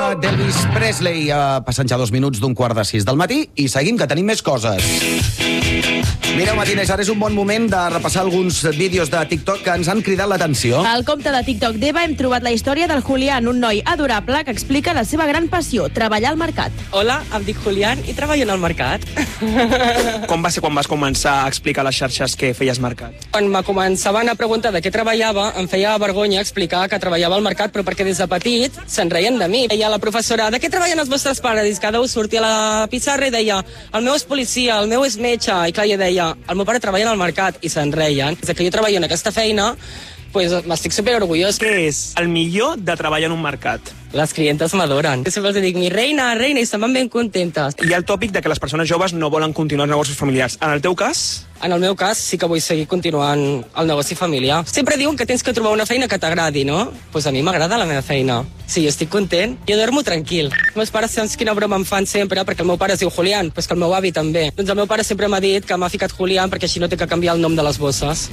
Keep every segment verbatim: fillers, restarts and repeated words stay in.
d'Elvis Presley. Uh, passen ja dos minuts d'un quart de sis del matí i seguim, que tenim més coses. Mireu, Matiners, ara és un bon moment de repassar alguns vídeos de TikTok que ens han cridat l'atenció. Al compte de TikTok d'Eva hem trobat la història del Julián, un noi adorable que explica la seva gran passió, treballar al mercat. Hola, em dic Julián i treballo en el mercat. Com va ser quan vas començar a explicar a les xarxes que feies mercat? Quan me començaven a preguntar de què treballava, em feia vergonya explicar que treballava al mercat, però perquè des de petit se'n reien de mi. Deia la professora, de què treballen els vostres pares? I cada un sortia a la pissarra i deia, el meu és policia, el meu és metge. I clar, jo deia, el meu pare treballa al mercat, i se'n reien. Des que jo treballo en aquesta feina, pues, m'estic superorgullós. Què és el millor de treballar en un mercat? Les clientes m'adoren. Jo sempre els dic, mi reina, reina, i se'n van ben contentes. Hi ha el tòpic de que les persones joves no volen continuar els negocis familiars. En el teu cas? En el meu cas, sí que vull seguir continuant el negoci familiar. Sempre diuen que tens que trobar una feina que t'agradi, no? Doncs pues a mi m'agrada la meva feina. Sí, jo estic content. Jo dormo tranquil. Els meus pares, saps quina broma em fan sempre? Perquè el meu pare es diu Julián, però és que el meu avi també. Doncs el meu pare sempre m'ha dit que m'ha ficat Julián perquè així no té que canviar el nom de les bosses.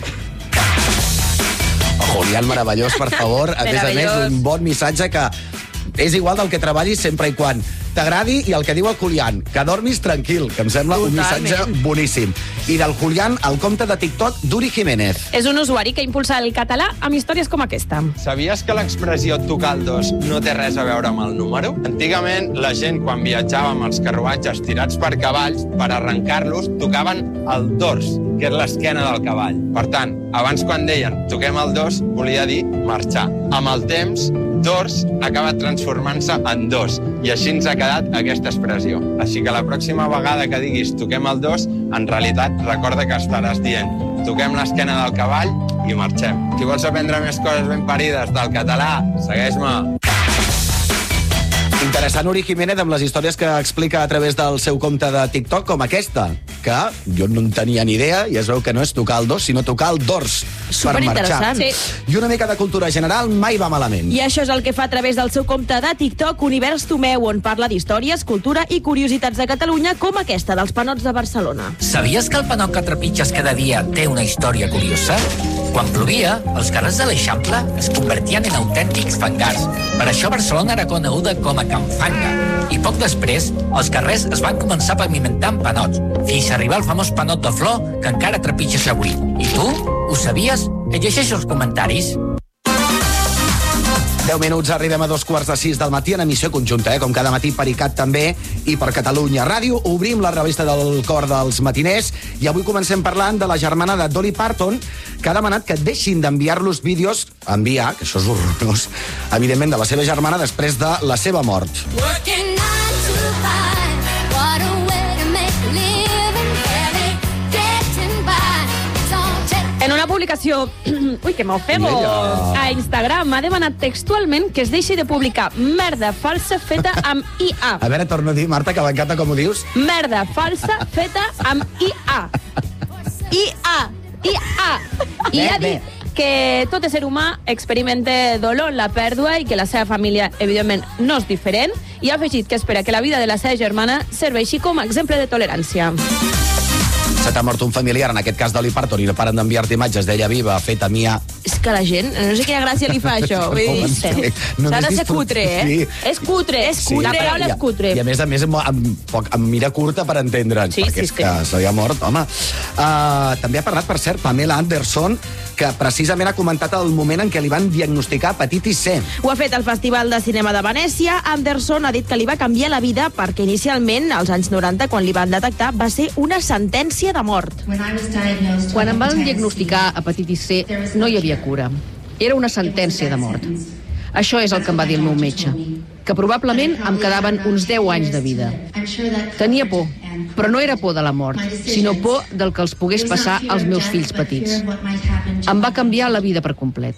Julián, meravellós, per favor. A més a més, un bon missatge que és igual del que treballis sempre i quan t'agradi, i el que diu el Julián, que dormis tranquil, que em sembla un missatge boníssim. I del Julián, al compte de TikTok d'Uri Jiménez. És un usuari que impulsa el català amb històries com aquesta. Sabies que l'expressió tocar el dos no té res a veure amb el número? Antigament, la gent, quan viatjava amb els carruatges tirats per cavalls, per arrencar-los, tocaven el dors, que és l'esquena del cavall. Per tant, abans quan deien toquem el dos, volia dir marxar. Amb el temps, dors acaba transformant-se en dos, i així ens ha quedat aquesta expressió. Així que la pròxima vegada que diguis toquem el dos, en realitat recorda que estaràs dient toquem l'esquena del cavall i marxem. Si vols aprendre més coses ben parides del català, segueix-me. Interessant, Uri Jiménez, amb les històries que explica a través del seu compte de TikTok, com aquesta, que jo no en tenia ni idea, i es veu que no és tocar el dos, sinó tocar el dors per marxar. Sí. I una mica de cultura general mai va malament. I això és el que fa a través del seu compte de TikTok, Univers Tomeu, on parla d'històries, cultura i curiositats de Catalunya, com aquesta dels panots de Barcelona. Sabies que el panot que trepitges cada dia té una història curiosa? Quan plovia, els carrers de l'Eixample es convertien en autèntics fangars. Per això Barcelona era coneguda com a Can Fanga. I poc després, els carrers es van començar a pavimentar amb panots, fins a arribar al famós panot de flor que encara trepitges avui. I tu? Ho sabies? Llegeixo els comentaris. deu minuts, arribem a dos quarts de sis del matí en emissió conjunta, eh? Com cada matí per I C A T també i per Catalunya Ràdio. Obrim la revista del cor dels matiners i avui comencem parlant de la germana de Dolly Parton, que ha demanat que deixin d'enviar-los vídeos, enviar, que això és horrorós, evidentment, de la seva germana després de la seva mort. En una publicació, ui, que m'ofego, a Instagram ha demanat textualment que es deixi de publicar merda falsa feta amb I A. A veure, torno a dir, Marta, que m'encanta com ho dius. Merda falsa feta amb I A. I A. I A. I ha dit que tot ésser humà experimenta dolor en la pèrdua i que la seva família, evidentment, no és diferent, i ha afegit que espera que la vida de la seva germana serveixi com a exemple de tolerància. Se t'ha mort un familiar, en aquest cas Dolly Parton, i no paren d'enviar-te imatges d'ella viva, feta Mia. És que la gent, no sé quina gràcia li fa això. Vull dir, s'ha de ser cutre, eh? Sí. És cutre, és cutre. La paraula és cutre. I a més a més, amb, amb, amb mira curta per entendre'ns, sí, perquè sí, és que sí. S'havia mort, home. Uh, també ha parlat, per cert, Pamela Anderson, que precisament ha comentat el moment en què li van diagnosticar hepatitis C. Ho ha fet al Festival de Cinema de Venècia. Anderson ha dit que li va canviar la vida perquè inicialment, als anys noranta, quan li van detectar, va ser una sentència de mort. Quan em van diagnosticar hepatitis C, no hi havia cura. Era una sentència de mort. Això és el que em va dir el meu metge, que probablement em quedaven uns deu anys de vida. Tenia por, però no era por de la mort, sinó por del que els pogués passar als meus fills petits. Em va canviar la vida per complet.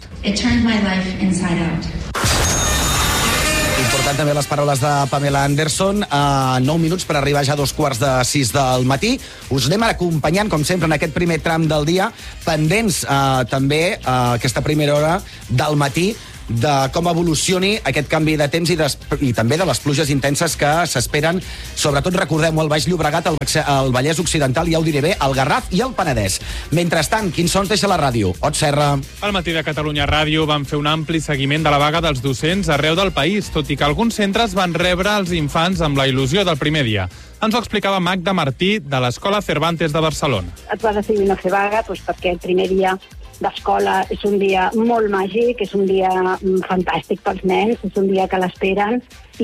Important també les paraules de Pamela Anderson. A nou minuts per arribar ja a dos quarts de sis del matí. Us anem acompanyant, com sempre, en aquest primer tram del dia, pendents eh, també a aquesta primera hora del matí de com evolucioni aquest canvi de temps i, des, i també de les pluges intenses que s'esperen, sobretot recordem-ho, al Baix Llobregat, al, al Vallès Occidental, ja ho diré bé, al Garraf i al Penedès. Mentrestant, quins sons deixa la ràdio? Ot Serra. Al Matí de Catalunya Ràdio van fer un ampli seguiment de la vaga dels docents arreu del país, tot i que alguns centres van rebre els infants amb la il·lusió del primer dia. Ens ho explicava Magda Martí, de l'Escola Cervantes de Barcelona. Es va decidir no fer vaga doncs, perquè el primer dia d'escola és un dia molt màgic, és un dia fantàstic pels nens, és un dia que l'esperen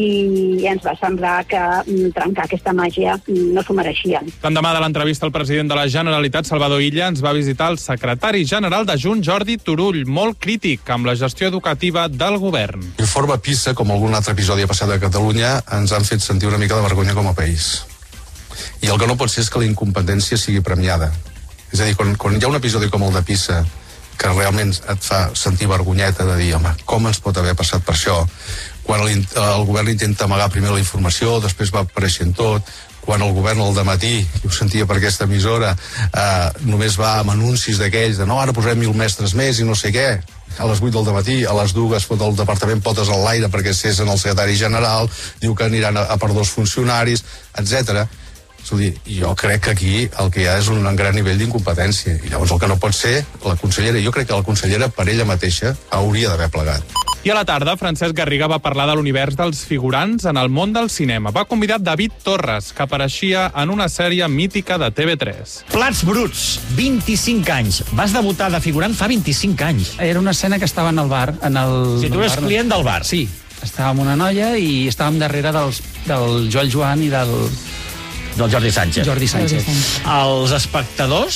i ens va semblar que trencar aquesta màgia no s'ho mereixien. L'endemà de l'entrevista al president de la Generalitat, Salvador Illa, ens va visitar el secretari general de Junts, Jordi Turull, molt crític amb la gestió educativa del govern. L'informe PISA, com algun altre episodi ha passat a Catalunya, ens han fet sentir una mica de vergonya com a país. I el que no pot ser és que la incompetència sigui premiada. És a dir, quan, quan hi ha un episodi com el de PISA, que realment et fa sentir vergonyeta de dir, home, com ens pot haver passat per això? Quan el, el govern intenta amagar primer la informació, després va apareixent tot, quan el govern al dematí, i ho sentia per aquesta emissora, eh, només va amb anuncis d'aquells de no, ara posarem mil mestres més i no sé què, a les vuit del dematí, a les dues fot el departament potes al l'aire perquè cessen el secretari general, diu que aniran a, a per dos funcionaris, etcètera. És a dir, jo crec que aquí el que hi ha és un gran nivell d'incompetència. I llavors el que no pot ser, la consellera, jo crec que la consellera per ella mateixa hauria d'haver plegat. I a la tarda, Francesc Garriga va parlar de l'univers dels figurants en el món del cinema. Va convidar David Torres, que apareixia en una sèrie mítica de T V tres. Plats bruts, vint-i-cinc anys. Vas debutar de figurant fa vint-i-cinc anys. Era una escena que estava en el bar. En el, si tu eres bar, client del bar. Sí, estàvem una noia i estàvem darrere dels, del Joel Joan i del... del Jordi Sánchez. Jordi Sánchez. Els espectadors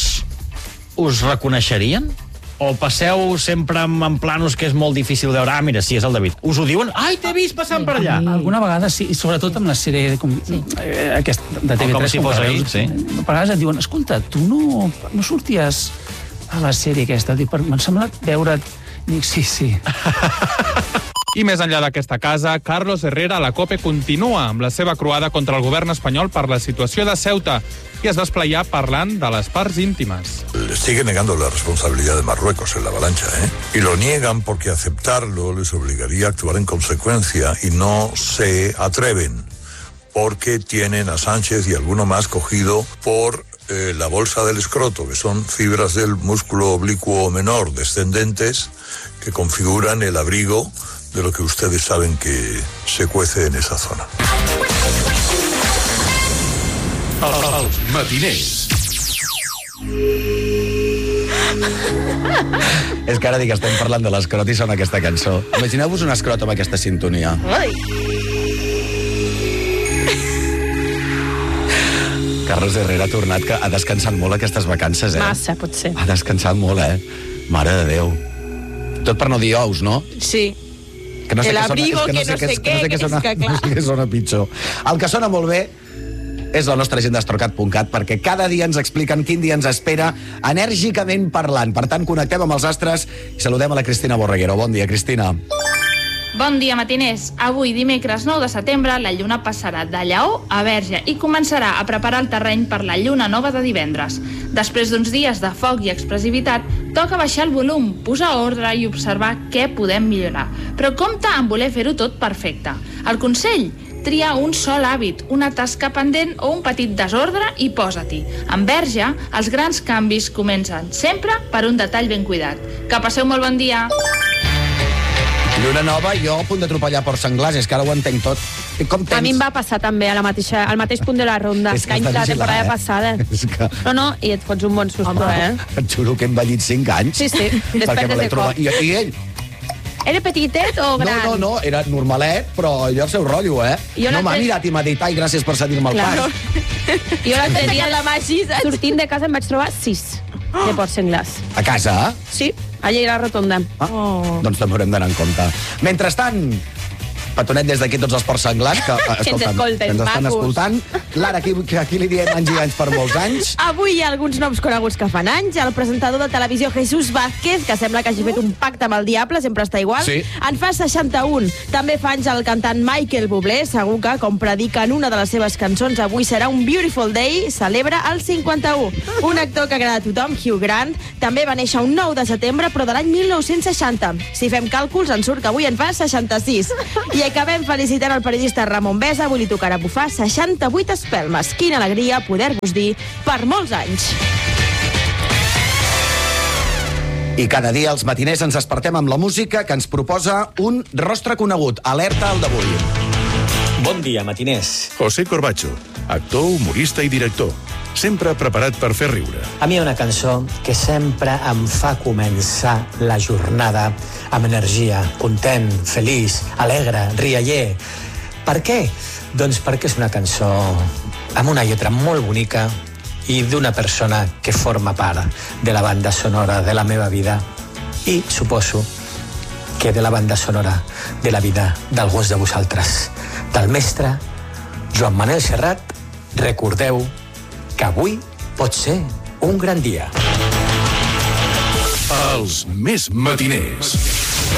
us reconeixerien? O passeu sempre en, en planos que és molt difícil de veure? Ah, mira, sí, és el David. Us ho diuen? Ai, t'he vist passant per allà! Alguna vegada sí, sobretot amb la sèrie com, sí. eh, aquest, de T V tres. O com si fos ahir, sí. A vegades et diuen, escolta, tu no, no sorties a la sèrie aquesta? M'ha semblat veure't... Dic, sí, sí. I més enllà d'aquesta casa, Carlos Herrera a la COPE continua amb la seva croada contra el govern espanyol per la situació de Ceuta i es va esplaiar parlant de les parts íntimes. Le sigue negando la responsabilidad de Marruecos en la avalancha, ¿eh? Y lo niegan porque aceptarlo les obligaría a actuar en consecuencia y no se atreven porque tienen a Sánchez y alguno más cogido por eh, la bolsa del escroto, que son fibras del músculo oblicuo menor descendentes que configuran el abrigo de lo que ustedes saben que se cuece en esa zona. Els matiners. És que ara dic que estem parlant de l'escrot i sona aquesta cançó. Imagineu-vos un escrot amb aquesta sintonia. Ai. Carlos Herrera ha tornat, que ha descansat molt aquestes vacances, eh? Massa, potser. Ha descansat molt, eh? Mare de Déu. Tot per no dir ous, no? Sí. Que no sé el abrigo, que no sé què, que no sé què sona, que clar. No sé què sona pitjor. El que sona molt bé és la nostra gent d'Astrocat punt cat, perquè cada dia ens expliquen quin dia ens espera enèrgicament parlant. Per tant, connectem amb els astres i saludem a la Cristina Borreguero. Bon dia, Cristina. Bon dia, matiners. Avui, dimecres nou de setembre, la lluna passarà de Lleó a Verge i començarà a preparar el terreny per la lluna nova de divendres. Després d'uns dies de foc i expressivitat, toca baixar el volum, posar ordre i observar què podem millorar. Però compte amb voler fer-ho tot perfecte. El consell? Tria un sol hàbit, una tasca pendent o un petit desordre i posa-t'hi. En Verge, els grans canvis comencen sempre per un detall ben cuidat. Que passeu molt bon dia! Lluna nova, jo a punt de tropellar per senglars, és que ara ho entenc tot. Com tens? A mi em va passar també a la mateixa, al mateix punt de la ronda, És que que has de la vigilar, temporada eh? passada. És que... No, no, i et fots un bon susto, eh? Et juro que he envellit cinc anys. Sí, sí, Perquè despertes me l'he de trobat. cop. I, I ell? Era petitet o gran? No, no, no, era normalet, però allò el seu rotllo, eh? Jo no m'ha l'altre- mirat i m'ha dit, ai, gràcies per cedir-me el Claro. pas. Jo l'altre dia, sortint de casa, em vaig trobar sis de porcs senglars. A casa? Sí, allà a la rotonda. Ah, oh. Doncs també haurem d'anar en compte. Mentrestant, Petonet des d'aquí tots els ports senglars que, Que ens escolta'm, escolten, que ens estan macos. escoltant. Lara, aquí, aquí li diem anys i anys per molts anys. Avui hi ha alguns noms coneguts que fan anys. El presentador de televisió Jesús Vázquez, que sembla que hagi fet un pacte amb el diable, sempre està igual, Sí. en fa seixanta-un. També fa anys el cantant Michael Bublé, segur que, com predica en una de les seves cançons, avui serà un Beautiful Day, celebra el cinquanta-u. Un actor que agrada a tothom, Hugh Grant, també va néixer un nou de setembre, però de l'any mil nou-cents seixanta. Si fem càlculs, ens surt que avui en fa seixanta-sis. I acabem felicitant el periodista Ramon Besa, avui li tocarà bufar seixanta-vuit espelmes. Quina alegria poder-vos dir per molts anys. I cada dia als matiners ens despertem amb la música que ens proposa un rostre conegut. Alerta al d'avui. Bon dia, matiners. José Corbacho, actor, humorista i director. Sempre preparat per fer riure. A mi hi ha una cançó que sempre em fa començar la jornada amb energia, content, feliç, alegre, rialler. Per què? Doncs perquè és una cançó amb una lletra molt bonica i d'una persona que forma part de la banda sonora de la meva vida i suposo que de la banda sonora de la vida d'alguns de vosaltres. Del mestre Joan Manel Serrat, recordeu que avui pot ser un gran dia. Els més matiners.